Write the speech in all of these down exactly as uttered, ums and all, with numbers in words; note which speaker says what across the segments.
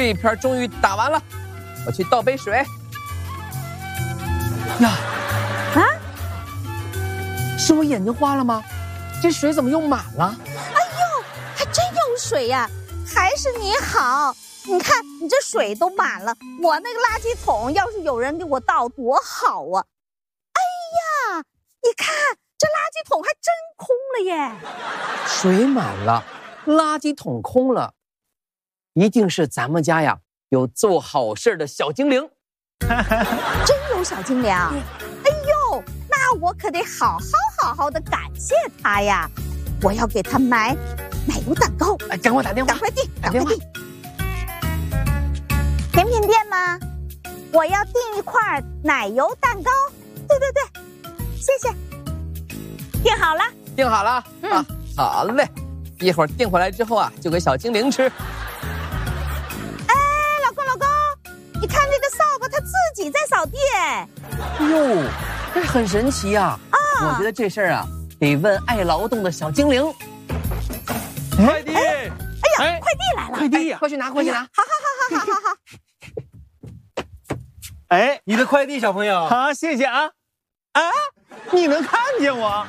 Speaker 1: 这一篇终于打完了，我去倒杯水。呀，
Speaker 2: 啊，
Speaker 1: 是我眼睛花了吗？这水怎么又满了？
Speaker 2: 哎呦，还真有水呀！还是你好，你看你这水都满了，我那个垃圾桶要是有人给我倒多好啊！哎呀，你看这垃圾桶还真空了耶！
Speaker 1: 水满了，垃圾桶空了，一定是咱们家呀有做好事的小精灵。
Speaker 2: 真有小精灵！哎呦，那我可得好好好好的感谢他呀！我要给他买奶油蛋糕。
Speaker 1: 哎，赶快打电话，
Speaker 2: 赶快订，
Speaker 1: 打电话。
Speaker 2: 甜品店吗？我要订一块奶油蛋糕。对对对，谢谢。订好了，
Speaker 1: 订好了。嗯，啊，好嘞。一会儿订回来之后啊，就给小精灵吃。
Speaker 2: 哎，老公老公，你看这个扫把，它自己在扫地。哎
Speaker 1: 呦，这很神奇呀！啊，我觉得这事儿啊，得问爱劳动的小精灵。快递！
Speaker 2: 哎呀，哎、快递来了！
Speaker 1: 快递呀、啊，快去拿，快去拿！
Speaker 2: 好好好好好好好。
Speaker 3: 哎，你的快递，小朋友。
Speaker 4: 好，谢谢啊。啊，你能看见我？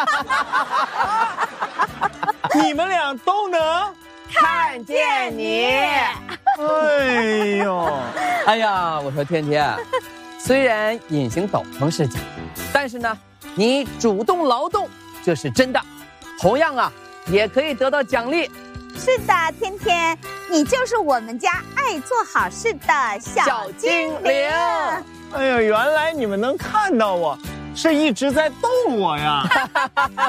Speaker 4: 你们俩都能
Speaker 2: 看见你。
Speaker 4: 哎呦，
Speaker 1: 哎呀，我说天天，虽然隐形斗篷是假，但是呢，你主动劳动这是真的，同样啊，也可以得到奖励。
Speaker 2: 是的，天天，你就是我们家爱做好事的小精灵。
Speaker 4: 哎呀，原来你们能看到我，是一直在逗我呀。